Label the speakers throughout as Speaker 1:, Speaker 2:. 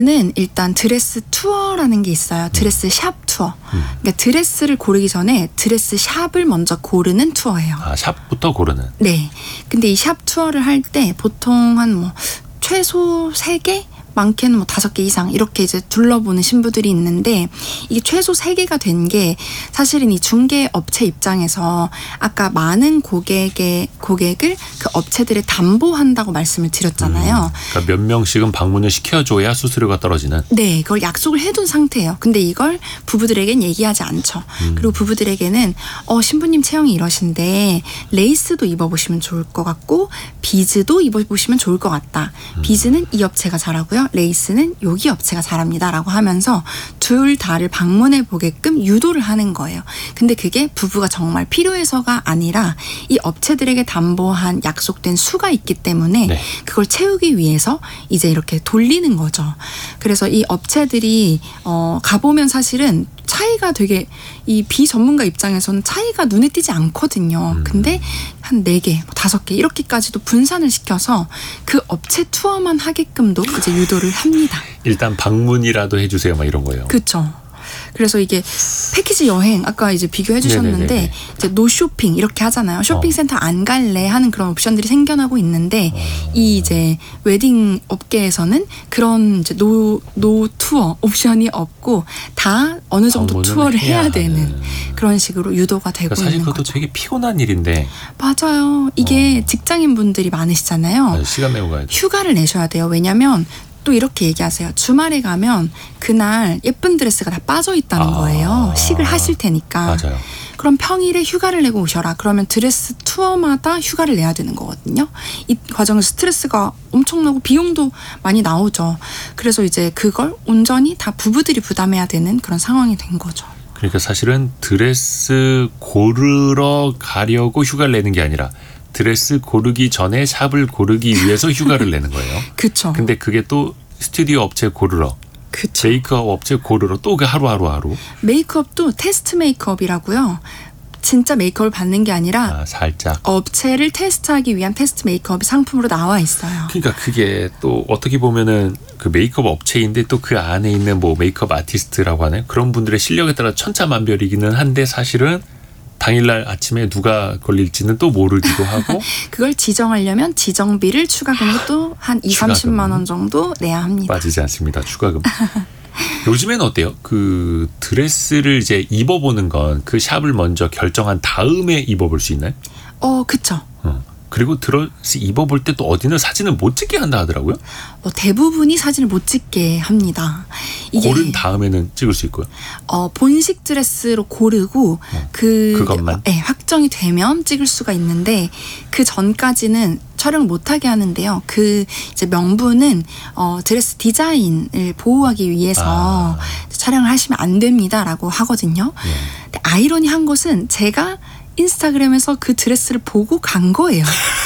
Speaker 1: 는 일단 드레스 투어라는 게 있어요. 드레스 샵 투어. 그러니까 드레스를 고르기 전에 드레스 샵을 먼저 고르는 투어예요.
Speaker 2: 아, 샵부터 고르는.
Speaker 1: 네. 근데 이 샵 투어를 할 때 보통 한 뭐 최소 3개? 많게는 뭐 5개 이상 이렇게 이제 둘러보는 신부들이 있는데, 이게 최소 3개가 된 게 사실은 이 중개 업체 입장에서 아까 많은 고객을 그 업체들에 담보한다고 말씀을 드렸잖아요.
Speaker 2: 그러니까 몇 명씩은 방문을 시켜줘야 수수료가 떨어지는.
Speaker 1: 네, 그걸 약속을 해둔 상태예요. 근데 이걸 부부들에겐 얘기하지 않죠. 그리고 부부들에게는 신부님 체형이 이러신데 레이스도 입어보시면 좋을 것 같고 비즈도 입어보시면 좋을 것 같다. 비즈는 이 업체가 잘하고요. 레이스는 여기 업체가 잘합니다 라고 하면서 둘 다를 방문해 보게끔 유도를 하는 거예요. 근데 그게 부부가 정말 필요해서가 아니라 이 업체들에게 담보한 약속된 수가 있기 때문에
Speaker 2: 네.
Speaker 1: 그걸 채우기 위해서 이제 이렇게 돌리는 거죠. 그래서 이 업체들이 가보면 사실은 차이가 되게, 이 비전문가 입장에서는 차이가 눈에 띄지 않거든요. 근데 한 4개, 5개 이렇게까지도 분산을 시켜서 그 업체 투어만 하게끔도 이제 유도를 합니다.
Speaker 2: 일단 방문이라도 해주세요, 막 이런 거예요.
Speaker 1: 그렇죠. 그래서 이게 패키지 여행 아까 이제 비교해 주셨는데
Speaker 2: 네네네네.
Speaker 1: 이제 노 쇼핑 이렇게 하잖아요. 쇼핑센터 안 갈래 하는 그런 옵션들이 생겨나고 있는데 이 이제 웨딩 업계에서는 그런 이제 노 투어 옵션이 없고 다 어느 정도 투어를 해야 되는 그런 식으로 유도가 되고
Speaker 2: 그러니까 사실
Speaker 1: 있는
Speaker 2: 그것도
Speaker 1: 거죠.
Speaker 2: 되게 피곤한 일인데.
Speaker 1: 맞아요. 이게 직장인 분들이 많으시잖아요.
Speaker 2: 시간 내고 가야 돼.
Speaker 1: 휴가를 내셔야 돼요. 왜냐면 또 이렇게 얘기하세요. 주말에 가면 그날 예쁜 드레스가 다 빠져 있다는 거예요. 식을 하실 테니까.
Speaker 2: 맞아요.
Speaker 1: 그럼 평일에 휴가를 내고 오셔라. 그러면 드레스 투어마다 휴가를 내야 되는 거거든요. 이 과정에서 스트레스가 엄청나고 비용도 많이 나오죠. 그래서 이제 그걸 온전히 다 부부들이 부담해야 되는 그런 상황이 된 거죠.
Speaker 2: 그러니까 사실은 드레스 고르러 가려고 휴가를 내는 게 아니라 드레스 고르기 전에 샵을 고르기 위해서 휴가를 내는 거예요.
Speaker 1: 그렇죠.
Speaker 2: 근데 그게 또 스튜디오 업체 고르러,
Speaker 1: 그쵸.
Speaker 2: 메이크업 업체 고르러 또 그 하루.
Speaker 1: 메이크업도 테스트 메이크업이라고요. 진짜 메이크업을 받는 게 아니라
Speaker 2: 살짝.
Speaker 1: 업체를 테스트하기 위한 테스트 메이크업이 상품으로 나와 있어요.
Speaker 2: 그러니까 그게 또 어떻게 보면은 그 메이크업 업체인데 또 그 안에 있는 뭐 메이크업 아티스트라고 하는 그런 분들의 실력에 따라 천차만별이기는 한데 사실은 당일날 아침에 누가 걸릴지는 또 모르기도 하고.
Speaker 1: 그걸 지정하려면 지정비를 추가 금액도 한 20-30만 원 정도 내야 합니다.
Speaker 2: 빠지지 않습니다. 추가금. 요즘에는 어때요? 그 드레스를 이제 입어보는 건 그 샵을 먼저 결정한 다음에 입어볼 수 있나요?
Speaker 1: 그쵸.
Speaker 2: 그리고 드레스 입어볼 때 또 어디는 사진을 못 찍게 한다 하더라고요.
Speaker 1: 대부분이 사진을 못 찍게 합니다. 이게
Speaker 2: 고른 다음에는 찍을 수 있고요.
Speaker 1: 본식 드레스로 고르고
Speaker 2: 그것만?
Speaker 1: 네, 확정이 되면 찍을 수가 있는데 그 전까지는 촬영을 못하게 하는데요. 그 이제 명분은 드레스 디자인을 보호하기 위해서 촬영을 하시면 안 됩니다라고 하거든요. 근데 아이러니한 것은 제가 인스타그램에서 그 드레스를 보고 간 거예요.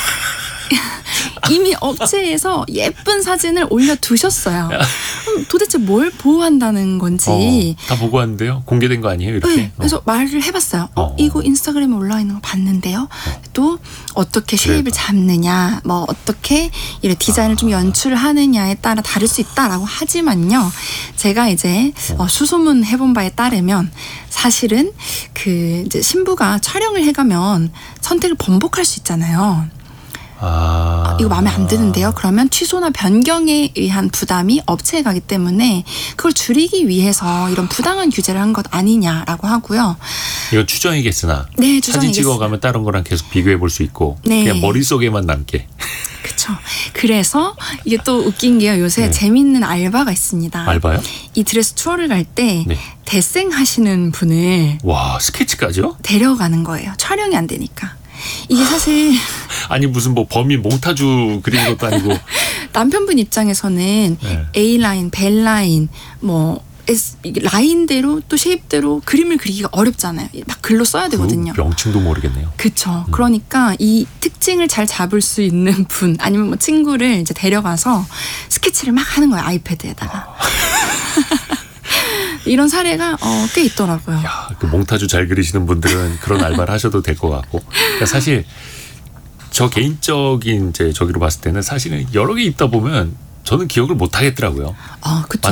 Speaker 1: 이미 업체에서 예쁜 사진을 올려두셨어요. 도대체 뭘 보호한다는 건지.
Speaker 2: 다 보고 왔는데요. 공개된 거 아니에요? 이렇게.
Speaker 1: 네, 그래서 말을 해봤어요. 이거 인스타그램에 올라와 있는 거 봤는데요. 또 어떻게 쉐입을 잡느냐, 뭐 어떻게 이런 디자인을 좀 연출을 하느냐에 따라 다를 수 있다라고 하지만요. 제가 이제 수소문 해본 바에 따르면 사실은 그 이제 신부가 촬영을 해가면 선택을 번복할 수 있잖아요. 이거 마음에 안 드는데요. 그러면 취소나 변경에 의한 부담이 업체에 가기 때문에 그걸 줄이기 위해서 이런 부당한 규제를 한 것 아니냐라고 하고요.
Speaker 2: 이건 추정이겠으나
Speaker 1: 네,
Speaker 2: 사진 찍어가면 다른 거랑 계속 비교해 볼 수 있고
Speaker 1: 네.
Speaker 2: 그냥 머릿속에만 남게.
Speaker 1: 그렇죠. 그래서 이게 또 웃긴 게요. 요새 재밌는 알바가 있습니다.
Speaker 2: 알바요?
Speaker 1: 이 드레스 투어를 갈 때
Speaker 2: 네.
Speaker 1: 데생 하시는 분을
Speaker 2: 와, 스케치까지요?
Speaker 1: 데려가는 거예요. 촬영이 안 되니까. 이게 사실
Speaker 2: 아니 무슨 뭐 범인 몽타주 그리는 것도 아니고.
Speaker 1: 남편분 입장에서는 A라인, B라인 뭐 라인대로 또 쉐입대로 그림을 그리기가 어렵잖아요. 막 글로 써야 되거든요.
Speaker 2: 그 명칭도 모르겠네요.
Speaker 1: 그렇죠. 그러니까 이 특징을 잘 잡을 수 있는 분 아니면 뭐 친구를 이제 데려가서 스케치를 막 하는 거예요. 아이패드에다가. 이런 사례가 꽤 있더라고요.
Speaker 2: 야, 그 몽타주 잘 그리시는 분들은 그런 알바를 하셔도 될 것 같고. 그러니까 사실 저 개인적인 이제 저기로 봤을 때는 사실은 여러 개 입다 보면 저는 기억을 못 하겠더라고요.
Speaker 1: 그쵸.